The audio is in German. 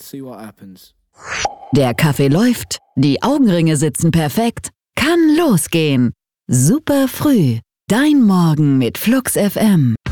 Let's see what happens. Der Kaffee läuft, die Augenringe sitzen perfekt. Kann losgehen. Super früh. Dein Morgen mit Flux FM.